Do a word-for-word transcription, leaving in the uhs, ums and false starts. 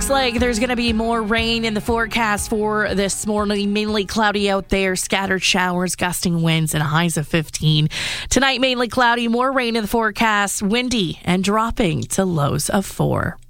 looks like there's going to be more rain in the forecast for this morning. Mainly cloudy out there, scattered showers, gusting winds, and highs of fifteen. Tonight, mainly cloudy, more rain in the forecast, windy, and dropping to lows of four.